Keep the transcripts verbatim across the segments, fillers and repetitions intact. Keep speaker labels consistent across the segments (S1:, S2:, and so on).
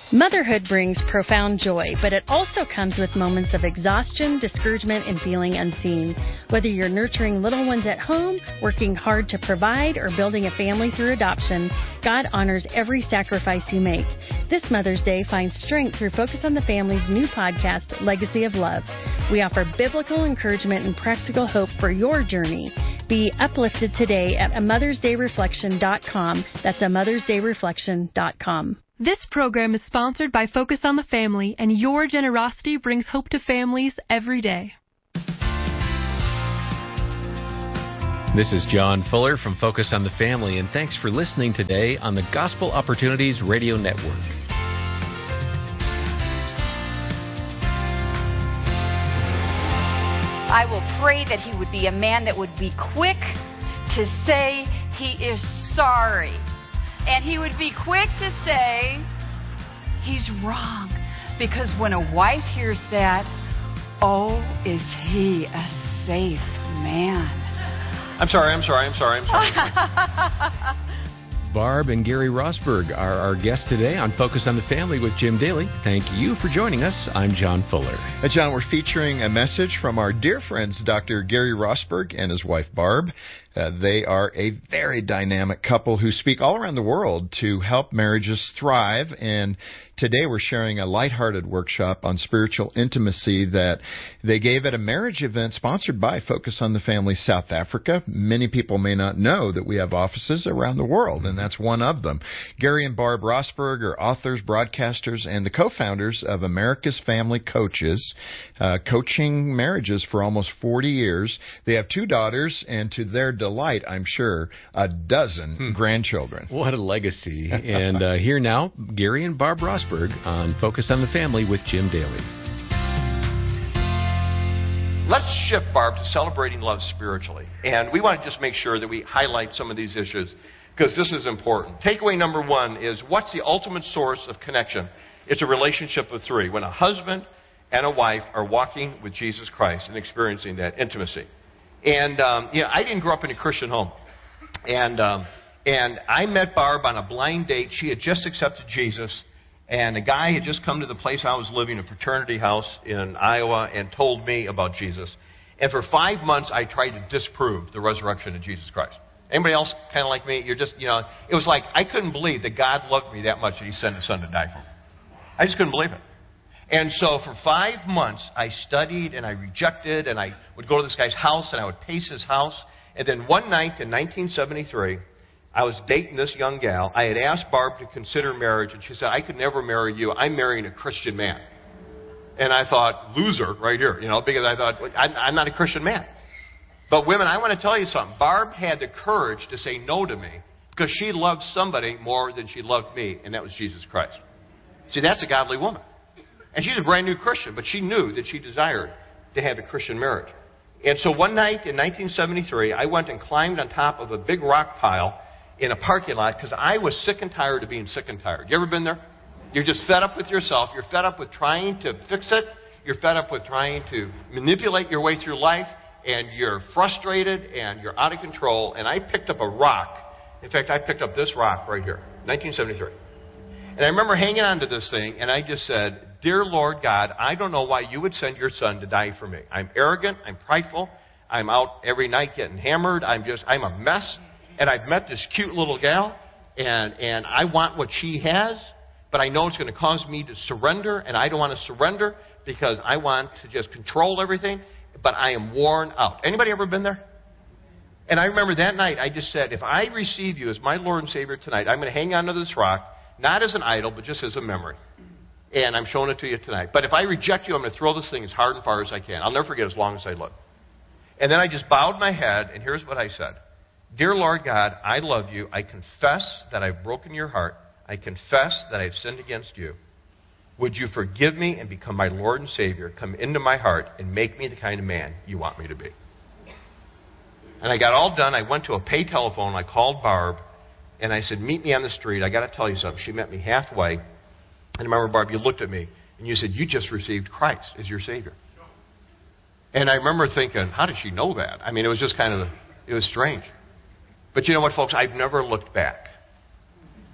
S1: Motherhood brings profound joy, but it also comes with moments of exhaustion, discouragement, and feeling unseen. Whether you're nurturing little ones at home, working hard to provide, or building a family through adoption, God honors every sacrifice you make. This Mother's Day, find strength through Focus on the Family's new podcast, Legacy of Love. We offer biblical encouragement and practical hope for your journey. Be uplifted today at a mothers day reflection dot com. That's a mothers day reflection dot com.
S2: This program is sponsored by Focus on the Family, and your generosity brings hope to families every day.
S3: This is John Fuller from Focus on the Family, and thanks for listening today on the Gospel Opportunities Radio Network.
S4: I will pray that he would be a man that would be quick to say he is sorry. And he would be quick to say he's wrong. Because when a wife hears that, oh, is he a safe man?
S5: I'm sorry, I'm sorry, I'm sorry, I'm sorry.
S3: Barb and Gary Rosberg are our guests today on Focus on the Family with Jim Daly. Thank you for joining us. I'm John Fuller.
S5: And John, we're featuring a message from our dear friends, Doctor Gary Rosberg and his wife, Barb. Uh, they are a very dynamic couple who speak all around the world to help marriages thrive. And today we're sharing a lighthearted workshop on spiritual intimacy that they gave at a marriage event sponsored by Focus on the Family South Africa. Many people may not know that we have offices around the world, and that's one of them. Gary and Barb Rosberg are authors, broadcasters, and the co-founders of America's Family Coaches, uh, coaching marriages for almost forty years. They have two daughters, and to their delight, I'm sure, a dozen hmm. grandchildren.
S3: What a legacy. And uh, here now, Gary and Barb Rosberg on Focus on the Family with Jim Daly.
S5: Let's shift, Barb, to celebrating love spiritually. And we want to just make sure that we highlight some of these issues because this is important. Takeaway number one is, what's the ultimate source of connection? It's a relationship of three. When a husband and a wife are walking with Jesus Christ and experiencing that intimacy. And, um, you know, I didn't grow up in a Christian home. And um, and I met Barb on a blind date. She had just accepted Jesus. And a guy had just come to the place I was living, a fraternity house in Iowa, and told me about Jesus. And for five months, I tried to disprove the resurrection of Jesus Christ. Anybody else kind of like me? You're just, you know, it was like I couldn't believe that God loved me that much that he sent his son to die for me. I just couldn't believe it. And so for five months, I studied and I rejected, and I would go to this guy's house and I would pace his house. And then one night in nineteen seventy-three, I was dating this young gal. I had asked Barb to consider marriage, and she said, I could never marry you. I'm marrying a Christian man. And I thought, loser right here, you know, because I thought, I'm, I'm not a Christian man. But women, I want to tell you something. Barb had the courage to say no to me because she loved somebody more than she loved me, and that was Jesus Christ. See, that's a godly woman. And she's a brand new Christian, but she knew that she desired to have a Christian marriage. And so one night in nineteen seventy-three, I went and climbed on top of a big rock pile in a parking lot because I was sick and tired of being sick and tired. You ever been there? You're just fed up with yourself. You're fed up with trying to fix it. You're fed up with trying to manipulate your way through life. And you're frustrated and you're out of control. And I picked up a rock. In fact, I picked up this rock right here, nineteen seventy-three. And I remember hanging on to this thing, and I just said, Dear Lord God, I don't know why you would send your son to die for me. I'm arrogant. I'm prideful. I'm out every night getting hammered. I'm just, I'm a mess. And I've met this cute little gal, and, and I want what she has, but I know it's going to cause me to surrender, and I don't want to surrender because I want to just control everything, but I am worn out. Anybody ever been there? And I remember that night I just said, if I receive you as my Lord and Savior tonight, I'm going to hang on to this rock, not as an idol, but just as a memory. And I'm showing it to you tonight. But if I reject you, I'm going to throw this thing as hard and far as I can. I'll never forget as long as I live. And then I just bowed my head, and here's what I said. Dear Lord God, I love you. I confess that I've broken your heart. I confess that I've sinned against you. Would you forgive me and become my Lord and Savior, come into my heart, and make me the kind of man you want me to be? And I got all done. I went to a pay telephone. I called Barb, and I said, meet me on the street. I got to tell you something. She met me halfway. And I remember, Barb, you looked at me, and you said, you just received Christ as your Savior. And I remember thinking, how did she know that? I mean, it was just kind of, it was strange. But you know what, folks? I've never looked back.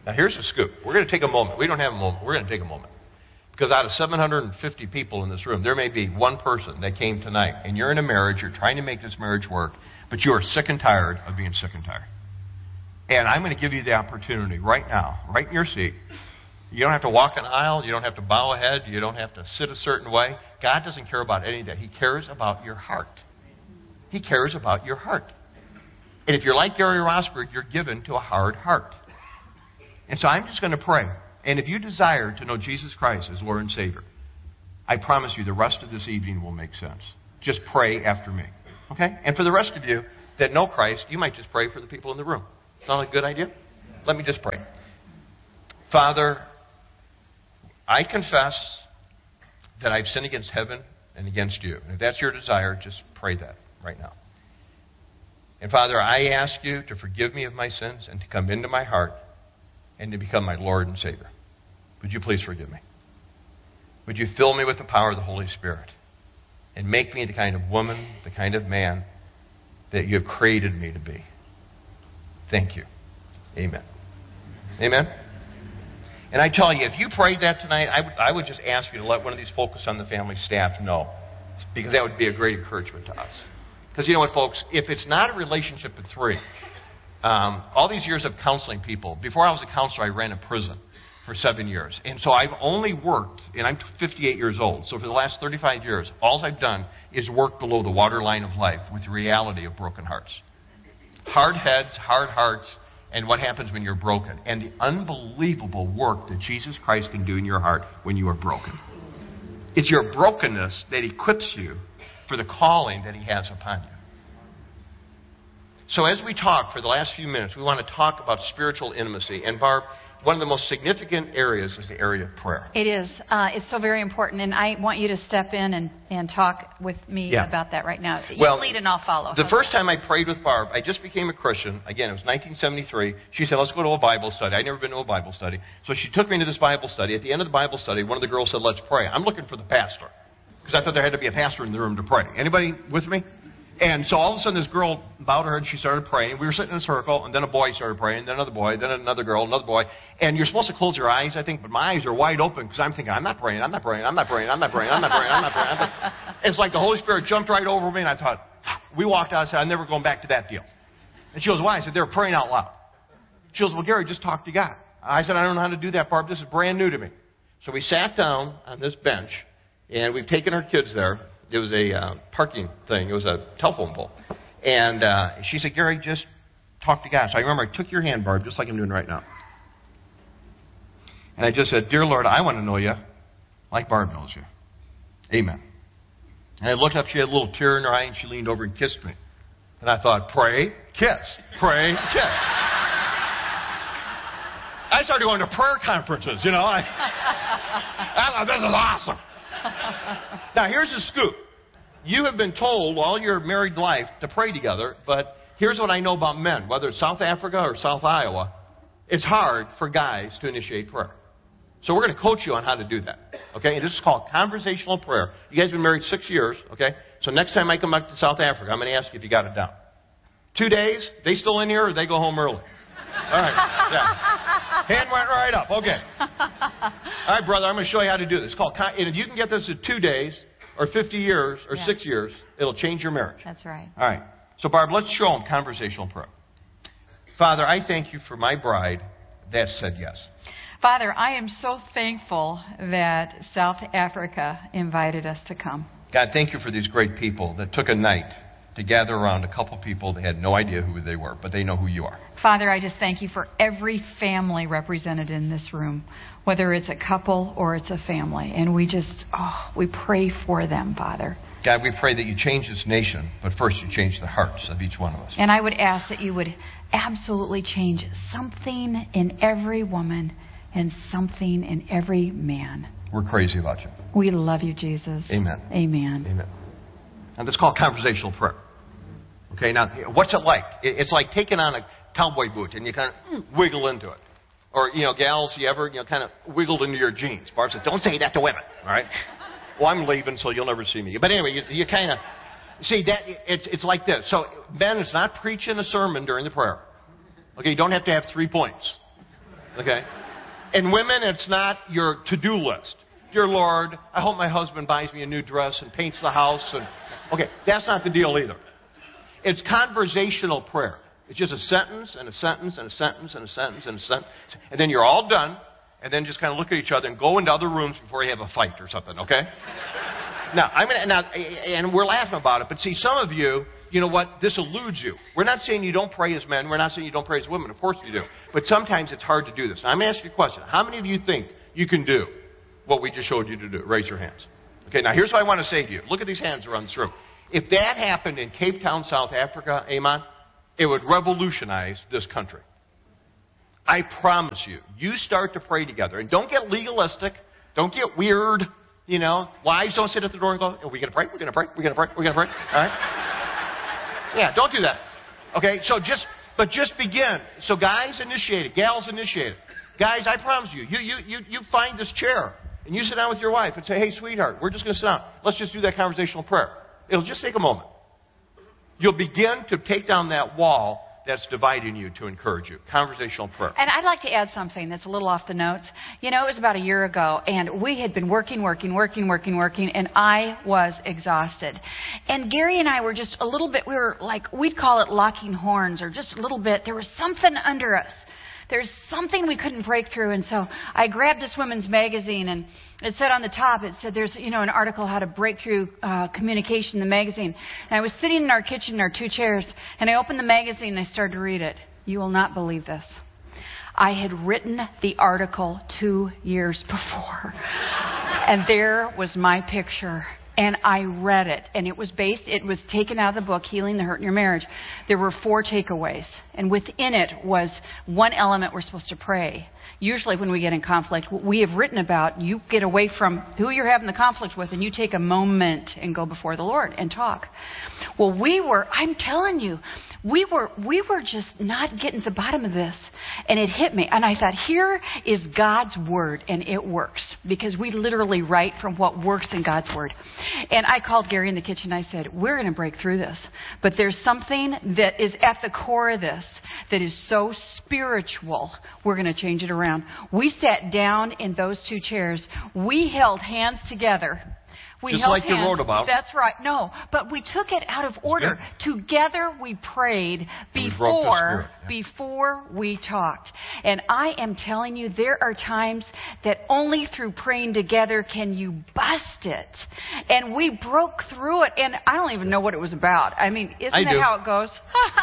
S5: Now, here's the scoop. We're going to take a moment. We don't have a moment. We're going to take a moment. Because out of seven hundred fifty people in this room, there may be one person that came tonight, and you're in a marriage, you're trying to make this marriage work, but you are sick and tired of being sick and tired. And I'm going to give you the opportunity right now, right in your seat. You don't have to walk an aisle. You don't have to bow a head. You don't have to sit a certain way. God doesn't care about any of that. He cares about your heart. He cares about your heart. And if you're like Gary Rosberg, you're given to a hard heart. And so I'm just going to pray. And if you desire to know Jesus Christ as Lord and Savior, I promise you the rest of this evening will make sense. Just pray after me. Okay? And for the rest of you that know Christ, you might just pray for the people in the room. Sound like a good idea? Let me just pray. Father, I confess that I've sinned against heaven and against you. And if that's your desire, just pray that right now. And Father, I ask you to forgive me of my sins and to come into my heart and to become my Lord and Savior. Would you please forgive me? Would you fill me with the power of the Holy Spirit and make me the kind of woman, the kind of man that you have created me to be? Thank you. Amen. Amen. And I tell you, if you prayed that tonight, I would, I would just ask you to let one of these Focus on the Family staff know, because that would be a great encouragement to us. Because you know what, folks? If it's not a relationship of three, um, all these years of counseling people, before I was a counselor, I ran a prison for seven years. And so I've only worked, and I'm fifty-eight years old, so for the last thirty-five years, all I've done is work below the waterline of life with the reality of broken hearts. Hard heads, hard hearts, and what happens when you're broken. And the unbelievable work that Jesus Christ can do in your heart when you are broken. It's your brokenness that equips you for the calling that He has upon you. So as we talk for the last few minutes, we want to talk about spiritual intimacy. And Barb, one of the most significant areas is the area of prayer.
S4: It is. Uh, it's so very important. And I want you to step in and, and talk with me
S5: yeah.
S4: about that right now. You
S5: well,
S4: lead and I'll follow.
S5: The
S4: How's
S5: first
S4: that?
S5: time I prayed with Barb, I just became a Christian. Again, it was nineteen seventy-three. She said, let's go to a Bible study. I'd never been to a Bible study. So she took me to this Bible study. At the end of the Bible study, one of the girls said, let's pray. I'm looking for the pastor. Because I thought there had to be a pastor in the room to pray. Anybody with me? And so all of a sudden this girl bowed her head and she started praying. We were sitting in a circle, and then a boy started praying, then another boy, then another girl, another boy. And you're supposed to close your eyes, I think, but my eyes are wide open because I'm thinking, I'm not praying, I'm not praying, I'm not praying, I'm not praying, I'm not praying, I'm not praying. I'm not praying. It's like the Holy Spirit jumped right over me, and I thought, we walked out and said, I'm never going back to that deal. And she goes, why? I said, they were praying out loud. She goes, well, Gary, just talk to God. I said, I don't know how to do that, Barb. This is brand new to me. So we sat down on this bench, and we've taken our kids there. It was a uh, parking thing. It was a telephone pole. And uh, she said, Gary, just talk to God. So I remember I took your hand, Barb, just like I'm doing right now. And I just said, Dear Lord, I want to know you like Barb knows you. Amen. And I looked up. She had a little tear in her eye, and she leaned over and kissed me. And I thought, pray, kiss, pray, kiss. I started going to prayer conferences, you know. I, I thought, this is awesome. Now, here's the scoop. You have been told all your married life to pray together, but here's what I know about men. Whether it's South Africa or South Iowa, it's hard for guys to initiate prayer. So we're going to coach you on how to do that. Okay? And this is called conversational prayer. You guys have been married six years, okay? So next time I come back to South Africa, I'm going to ask you if you got it down. Two days? They still in here or they go home early? All right. Yeah. Hand went right up. Okay. All right, brother, I'm going to show you how to do this. It's called, con- and if you can get this in two days or fifty years or yeah. six years, it'll change your marriage.
S4: That's right.
S5: All right. So, Barb, let's show them conversational prayer. Father, I thank you for my bride that said yes.
S4: Father, I am so thankful that South Africa invited us to come.
S5: God, thank you for these great people that took a night to gather around a couple people that had no idea who they were, but they know who you are.
S4: Father, I just thank you for every family represented in this room, whether it's a couple or it's a family. And we just, oh, we pray for them, Father.
S5: God, we pray that you change this nation, but first you change the hearts of each one of us.
S4: And I would ask that you would absolutely change something in every woman and something in every man.
S5: We're crazy about you.
S4: We love you, Jesus.
S5: Amen.
S4: Amen.
S5: Amen. And that's called conversational prayer. Okay, now, what's it like? It's like taking on a cowboy boot and you kind of wiggle into it. Or, you know, gals, you ever, you know, kind of wiggled into your jeans. Barb says, don't say that to women, all right? Well, I'm leaving, so you'll never see me. But anyway, you, you kind of, see, that it's it's like this. So, Ben is not preaching a sermon during the prayer. Okay, you don't have to have three points. Okay? And women, it's not your to-do list. Dear Lord, I hope my husband buys me a new dress and paints the house. And okay, that's not the deal either. It's conversational prayer. It's just a sentence and a sentence and a sentence and a sentence and a sentence. And then you're all done. And then just kind of look at each other and go into other rooms before you have a fight or something, okay? Now, I'm gonna, now, and we're laughing about it, but see, some of you, you know what, this eludes you. We're not saying you don't pray as men. We're not saying you don't pray as women. Of course you do. But sometimes it's hard to do this. Now, I'm going to ask you a question. How many of you think you can do what we just showed you to do? Raise your hands. Okay, now here's what I want to say to you. Look at these hands around this room. If that happened in Cape Town, South Africa, Amon, it would revolutionize this country. I promise you. You start to pray together. And don't get legalistic. Don't get weird. You know, wives don't sit at the door and go, are we going to pray? We're going to pray. We're going to pray. We're going to pray. All right? Yeah, don't do that. Okay, so just, but just begin. So guys, initiate it. Gals, initiate it. Guys, I promise you, you, you, you, you find this chair and you sit down with your wife and say, hey, sweetheart, we're just going to sit down. Let's just do that conversational prayer. It'll just take a moment. You'll begin to take down that wall that's dividing you to encourage you. Conversational prayer.
S4: And I'd like to add something that's a little off the notes. You know, it was about a year ago, and we had been working, working, working, working, working, and I was exhausted. And Gary and I were just a little bit, we were like, we'd call it locking horns, or just a little bit. There was something under us. There's something we couldn't break through. And so I grabbed this women's magazine, and it said on the top, it said there's, you know, an article, how to break through uh, communication in the magazine. And I was sitting in our kitchen in our two chairs, and I opened the magazine and I started to read it. You will not believe this. I had written the article two years before. And there was my picture. And I read it, and it was based, it was taken out of the book, Healing the Hurt in Your Marriage. There were four takeaways, and within it was one element we're supposed to pray. Usually when we get in conflict, what we have written about, you get away from who you're having the conflict with, and you take a moment and go before the Lord and talk. Well, we were, I'm telling you, we were we were just not getting to the bottom of this, and it hit me. And I thought, here is God's Word, and it works, because we literally write from what works in God's Word. And I called Gary in the kitchen. I said, we're going to break through this, but there's something that is at the core of this that is so spiritual, we're going to change it around. We sat down in those two chairs. We held hands together. We
S5: Just
S4: held
S5: like
S4: hands.
S5: you wrote about.
S4: That's right. No, but we took it out of order.
S5: Yeah.
S4: Together we prayed before, yeah. before we talked. And I am telling you, there are times that only through praying together can you bust it. And we broke through it, and I don't even know what it was about. I mean, isn't
S5: I
S4: that
S5: do.
S4: how it goes?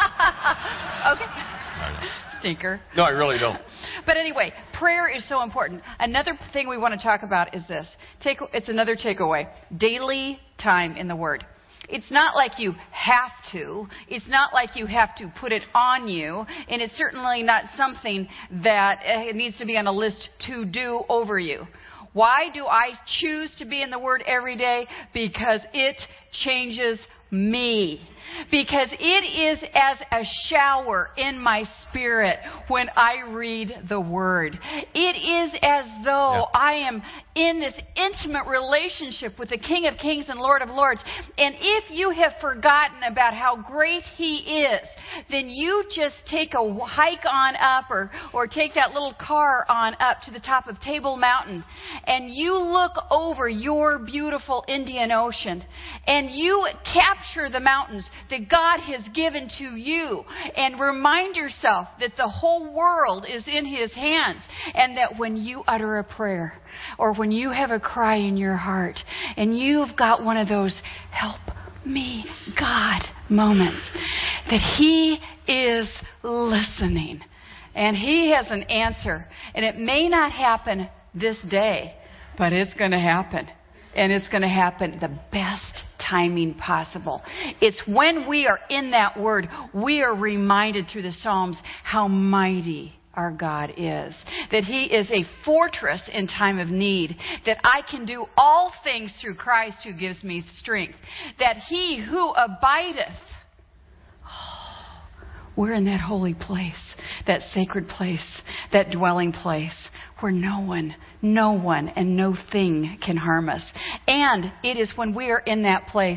S4: Okay. Stinker.
S5: No, I really don't.
S4: But anyway, prayer is so important. Another thing we want to talk about is this. Take, it's another takeaway. Daily time in the Word. It's not like you have to. It's not like you have to put it on you. And it's certainly not something that uh, needs to be on a list to do over you. Why do I choose to be in the Word every day? Because it changes me. Because it is as a shower in my spirit when I read the Word. It is as though yeah. I am in this intimate relationship with the King of Kings and Lord of Lords. And if you have forgotten about how great He is, then you just take a hike on up or, or take that little car on up to the top of Table Mountain, and you look over your beautiful Indian Ocean, and you capture the mountains that God has given to you, and remind yourself that the whole world is in His hands, and that when you utter a prayer or when you have a cry in your heart and you've got one of those help me God moments, that He is listening and He has an answer. And it may not happen this day, but it's going to happen. And it's going to happen the best timing possible. It's when we are in that Word, we are reminded through the Psalms how mighty our God is. That He is a fortress in time of need. That I can do all things through Christ who gives me strength. That He who abideth, oh, we're in that holy place, that sacred place, that dwelling place, where no one, no one, and no thing can harm us. And it is when we are in that place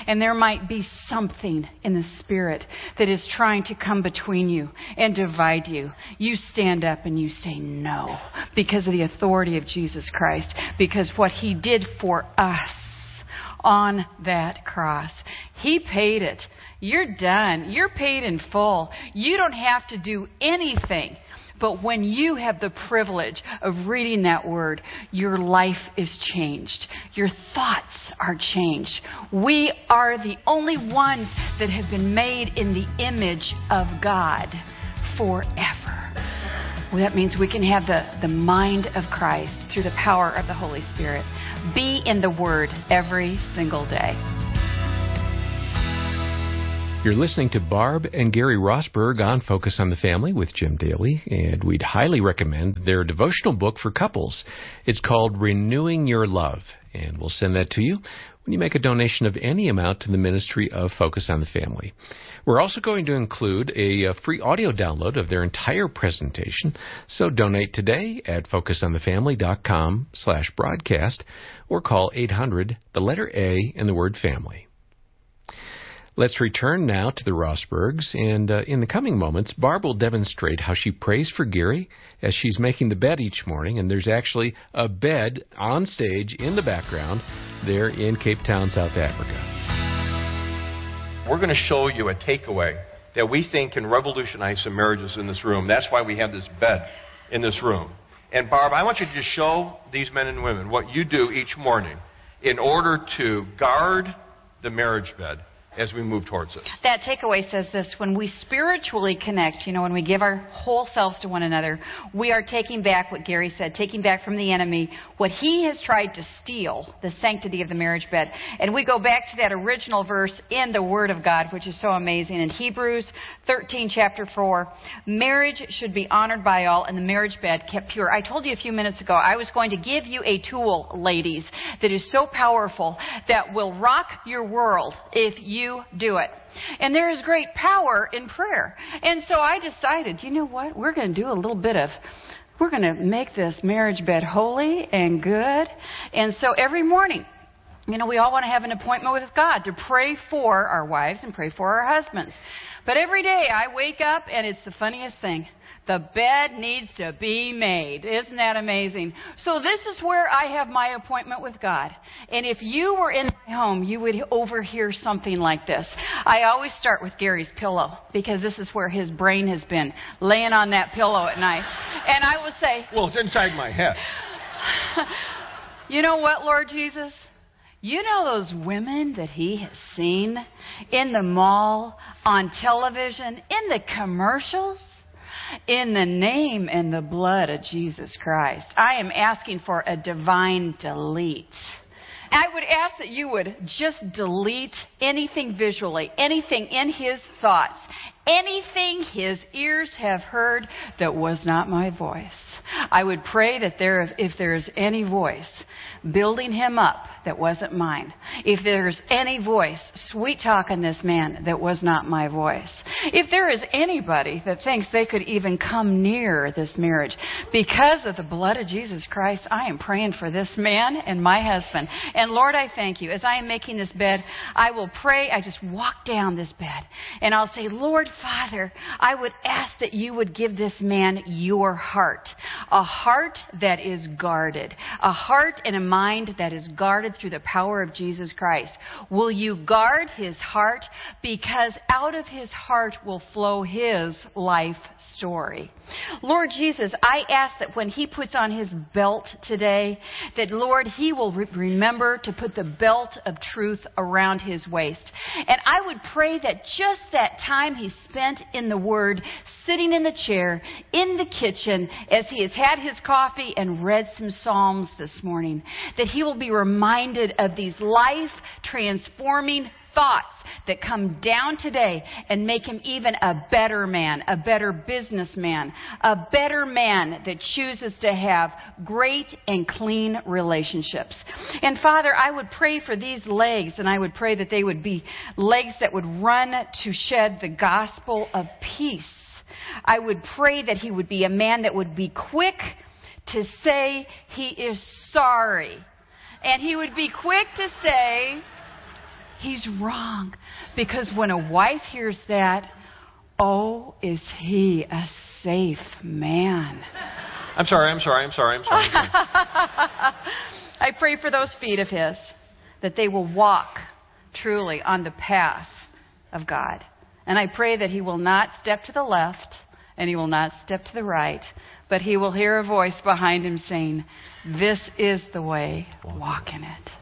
S4: and there might be something in the spirit that is trying to come between you and divide you, you stand up and you say no, because of the authority of Jesus Christ, because what He did for us on that cross. He paid it. You're done. You're paid in full. You don't have to do anything. But when you have the privilege of reading that word, your life is changed. Your thoughts are changed. We are the only ones that have been made in the image of God forever. Well, that means we can have the, the mind of Christ through the power of the Holy Spirit. Be in the Word every single day.
S3: You're listening to Barb and Gary Rosberg on Focus on the Family with Jim Daly, and we'd highly recommend their devotional book for couples. It's called Renewing Your Love, and we'll send that to you when you make a donation of any amount to the ministry of Focus on the Family. We're also going to include a, a free audio download of their entire presentation, so donate today at focusonthefamily.com slash broadcast or call eight hundred, the letter A, and the word family. Let's return now to the Rosbergs, and uh, in the coming moments, Barb will demonstrate how she prays for Gary as she's making the bed each morning, and there's actually a bed on stage in the background there in Cape Town, South Africa.
S5: We're going to show you a takeaway that we think can revolutionize some marriages in this room. That's why we have this bed in this room. And Barb, I want you to just show these men and women what you do each morning in order to guard the marriage bed as we move towards it.
S4: That takeaway says this: when we spiritually connect, you know, when we give our whole selves to one another, we are taking back what Gary said, taking back from the enemy what he has tried to steal, the sanctity of the marriage bed. And we go back to that original verse in the Word of God, which is so amazing. In Hebrews thirteen, chapter four, marriage should be honored by all and the marriage bed kept pure. I told you a few minutes ago I was going to give you a tool, ladies, that is so powerful that will rock your world if you You do it. And there is great power in prayer. And so I decided, you know what? We're going to do a little bit of, we're going to make this marriage bed holy and good. And so every morning, you know, we all want to have an appointment with God to pray for our wives and pray for our husbands. But every day I wake up and it's the funniest thing. The bed needs to be made. Isn't that amazing? So this is where I have my appointment with God. And if you were in my home, you would overhear something like this. I always start with Gary's pillow because this is where his brain has been, laying on that pillow at night. And I will say,
S5: well, it's inside my head.
S4: You know what, Lord Jesus? You know those women that He has seen in the mall, on television, in the commercials? In the name and the blood of Jesus Christ, I am asking for a divine delete. I would ask that you would just delete anything visually, anything in his thoughts, anything his ears have heard that was not my voice. I would pray that there, if there is any voice building him up that wasn't mine, if there's any voice sweet-talking this man that was not my voice, if there is anybody that thinks they could even come near this marriage, because of the blood of Jesus Christ, I am praying for this man and my husband. And Lord, I thank you. As I am making this bed, I will pray. I just walk down this bed and I'll say, Lord Father, I would ask that you would give this man your heart, a heart that is guarded, a heart and a mind that is guarded through the power of Jesus Christ. Will you guard his heart? Because out of his heart will flow his life story. Lord Jesus, I ask that when he puts on his belt today, that Lord, he will re- remember to put the belt of truth around his waist. And I would pray that just that time he spent in the Word, sitting in the chair, in the kitchen, as he has had his coffee and read some Psalms this morning, that he will be reminded of these life-transforming thoughts that come down today and make him even a better man, a better businessman, a better man that chooses to have great and clean relationships. And Father, I would pray for these legs, and I would pray that they would be legs that would run to shed the gospel of peace. I would pray that he would be a man that would be quick to say he is sorry. And he would be quick to say he's wrong. Because when a wife hears that, oh, is he a safe man?
S5: I'm sorry, I'm sorry, I'm sorry, I'm sorry. I'm sorry.
S4: I pray for those feet of his, that they will walk truly on the path of God. And I pray that he will not step to the left and he will not step to the right, but he will hear a voice behind him saying, this is the way, walk in it.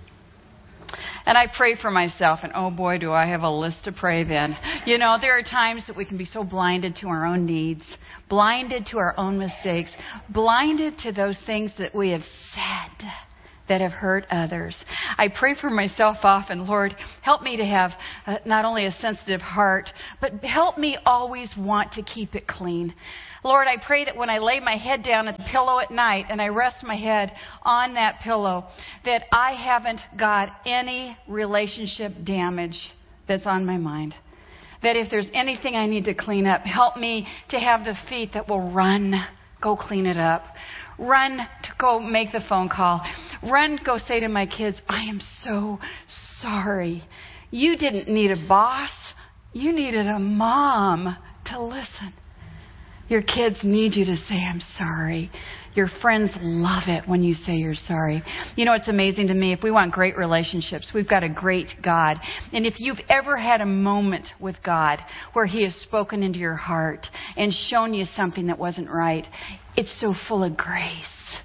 S4: And I pray for myself, and oh boy, do I have a list to pray then. You know, there are times that we can be so blinded to our own needs, blinded to our own mistakes, blinded to those things that we have said that have hurt others. I pray for myself often, Lord, help me to have uh, not only a sensitive heart, but help me always want to keep it clean. Lord, I pray that when I lay my head down at the pillow at night and I rest my head on that pillow, that I haven't got any relationship damage that's on my mind. That if there's anything I need to clean up, help me to have the feet that will run, go clean it up. Run to go make the phone call. Run, go say to my kids, I am so sorry. You didn't need a boss. You needed a mom to listen. Your kids need you to say, I'm sorry. Your friends love it when you say you're sorry. You know, it's amazing to me. If we want great relationships, we've got a great God. And if you've ever had a moment with God where he has spoken into your heart and shown you something that wasn't right, it's so full of grace.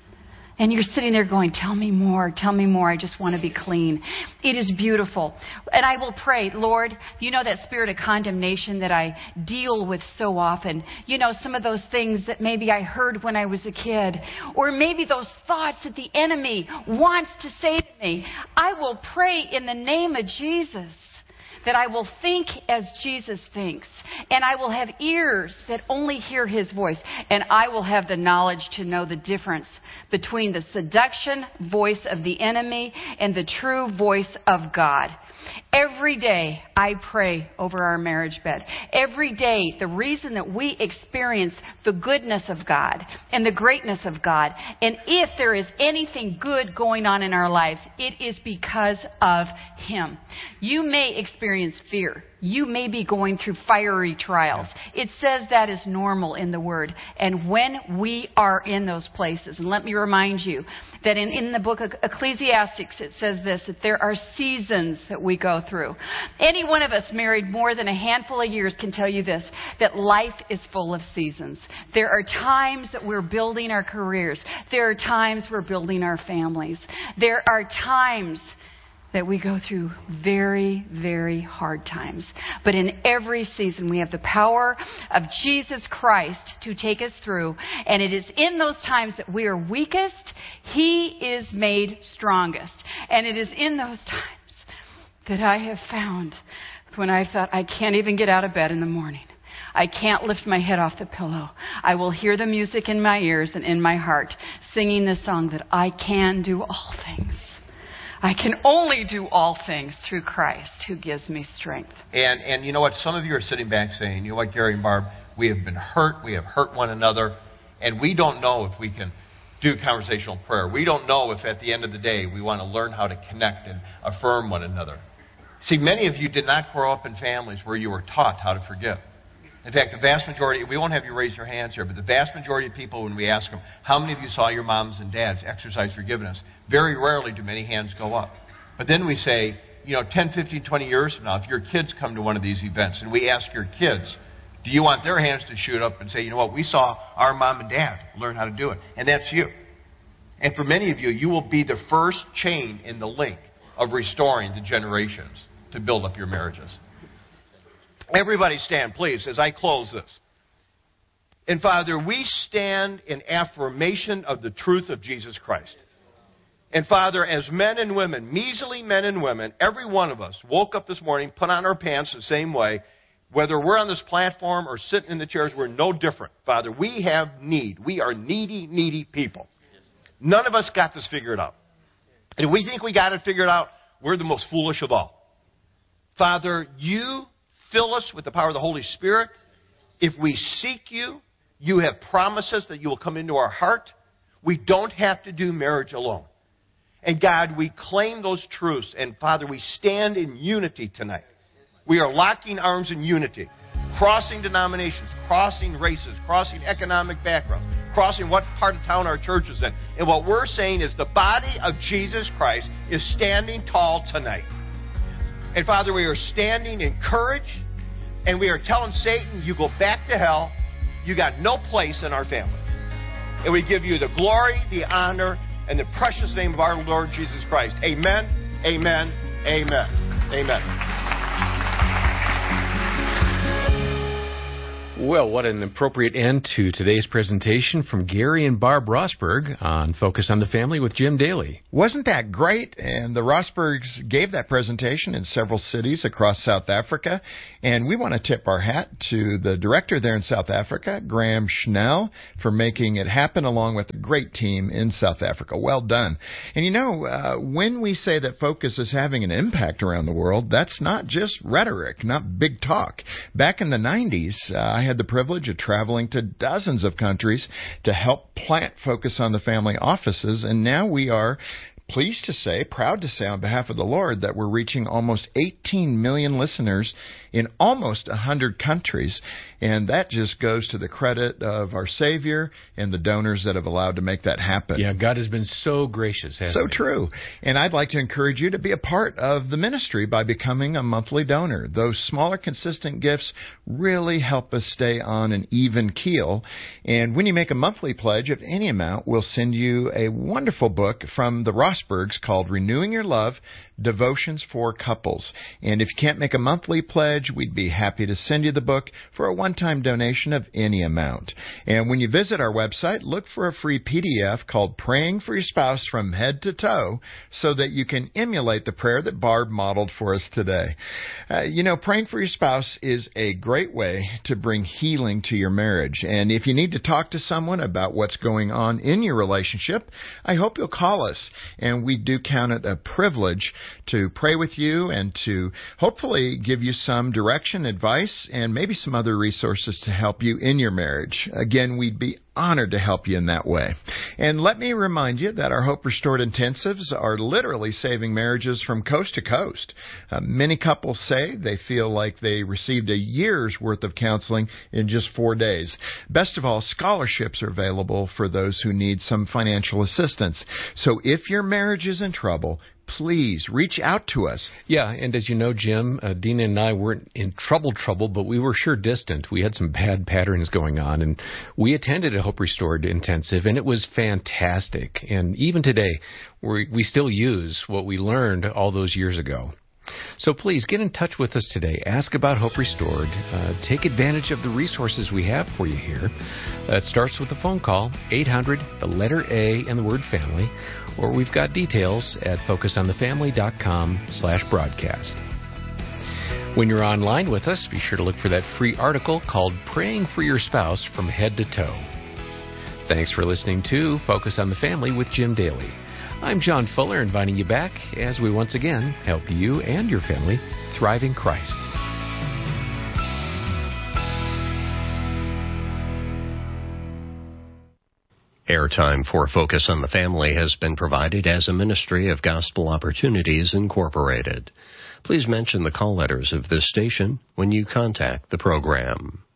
S4: And you're sitting there going, tell me more, tell me more. I just want to be clean. It is beautiful. And I will pray, Lord, you know that spirit of condemnation that I deal with so often. You know, some of those things that maybe I heard when I was a kid. Or maybe those thoughts that the enemy wants to say to me. I will pray in the name of Jesus that I will think as Jesus thinks. And I will have ears that only hear his voice. And I will have the knowledge to know the difference between the seduction voice of the enemy and the true voice of God. Every day I pray over our marriage bed. Every day, the reason that we experience the goodness of God and the greatness of God, and if there is anything good going on in our lives, it is because of him. You may experience fear. You may be going through fiery trials. It says that is normal in the Word. And when we are in those places, and let me remind you that in, in the book of Ecclesiastes, it says this, that there are seasons that we go through. Any one of us married more than a handful of years can tell you this, that life is full of seasons. There are times that we're building our careers. There are times we're building our families. There are times that we go through very, very hard times. But in every season, we have the power of Jesus Christ to take us through. And it is in those times that we are weakest, he is made strongest. And it is in those times that I have found when I thought, I can't even get out of bed in the morning. I can't lift my head off the pillow. I will hear the music in my ears and in my heart, singing the song that I can do all things. I can only do all things through Christ who gives me strength.
S5: And and you know what? Some of you are sitting back saying, you know what, Gary and Barb, we have been hurt. We have hurt one another. And we don't know if we can do conversational prayer. We don't know if at the end of the day we want to learn how to connect and affirm one another. See, many of you did not grow up in families where you were taught how to forgive. In fact, the vast majority, we won't have you raise your hands here, but the vast majority of people, when we ask them, how many of you saw your moms and dads exercise forgiveness? Very rarely do many hands go up. But then we say, you know, ten, fifteen, twenty years from now, if your kids come to one of these events and we ask your kids, do you want their hands to shoot up and say, you know what, we saw our mom and dad learn how to do it. And that's you. And for many of you, you will be the first chain in the link of restoring the generations to build up your marriages. Everybody stand, please, as I close this. And Father, we stand in affirmation of the truth of Jesus Christ. And Father, as men and women, measly men and women, every one of us woke up this morning, put on our pants the same way. Whether we're on this platform or sitting in the chairs, we're no different. Father, we have need. We are needy, needy people. None of us got this figured out. And if we think we got it figured out, we're the most foolish of all. Father, you fill us with the power of the Holy Spirit. If we seek you, you have promised us that you will come into our heart. We don't have to do marriage alone. And God, we claim those truths. And Father, we stand in unity tonight. We are locking arms in unity, crossing denominations, crossing races, crossing economic backgrounds, crossing what part of town our church is in. And what we're saying is the body of Jesus Christ is standing tall tonight. And Father, we are standing in courage, and we are telling Satan, you go back to hell. You got no place in our family. And we give you the glory, the honor, and the precious name of our Lord Jesus Christ. Amen, amen, amen, amen.
S3: Well, what an appropriate end to today's presentation from Gary and Barb Rosberg on Focus on the Family with Jim Daly.
S6: Wasn't that great? And the Rosbergs gave that presentation in several cities across South Africa. And we want to tip our hat to the director there in South Africa, Graham Schnell, for making it happen along with a great team in South Africa. Well done. And you know, uh, when we say that Focus is having an impact around the world, that's not just rhetoric, not big talk. Back in the nineties, uh, I had the privilege of traveling to dozens of countries to help plant Focus on the Family offices, and now we are pleased to say, proud to say on behalf of the Lord, that we're reaching almost eighteen million listeners in almost one hundred countries. And that just goes to the credit of our Savior and the donors that have allowed to make that happen.
S3: Yeah, God has been so gracious, hasn't
S6: So
S3: he?
S6: true. And I'd like to encourage you to be a part of the ministry by becoming a monthly donor. Those smaller, consistent gifts really help us stay on an even keel. And when you make a monthly pledge of any amount, we'll send you a wonderful book from the Rosbergs called Renewing Your Love, Devotions for Couples. And if you can't make a monthly pledge, we'd be happy to send you the book for a one-time donation of any amount. And when you visit our website, look for a free P D F called Praying for Your Spouse from Head to Toe so that you can emulate the prayer that Barb modeled for us today. Uh, you know, praying for your spouse is a great way to bring healing to your marriage. And if you need to talk to someone about what's going on in your relationship, I hope you'll call us. And we do count it a privilege to pray with you and to hopefully give you some direction, advice, and maybe some other resources to help you in your marriage. Again, we'd be honored to help you in that way. And let me remind you that our Hope Restored intensives are literally saving marriages from coast to coast. Uh, many couples say they feel like they received a year's worth of counseling in just four days. Best of all, scholarships are available for those who need some financial assistance. So if your marriage is in trouble, please reach out to us.
S3: Yeah, and as you know, Jim, uh, Dina and I weren't in trouble trouble, but we were sure distant. We had some bad patterns going on, and we attended a Hope Restored intensive, and it was fantastic. And even today, we we still use what we learned all those years ago. So please get in touch with us today. Ask about Hope Restored. Uh, take advantage of the resources we have for you here. Uh, it starts with a phone call, eight hundred, the letter A, and the word family, or we've got details at focus on the family dot com slash broadcast. When you're online with us, be sure to look for that free article called Praying for Your Spouse from Head to Toe. Thanks for listening to Focus on the Family with Jim Daly. I'm John Fuller, inviting you back as we once again help you and your family thrive in Christ.
S7: Airtime for Focus on the Family has been provided as a ministry of Gospel Opportunities, Incorporated. Please mention the call letters of this station when you contact the program.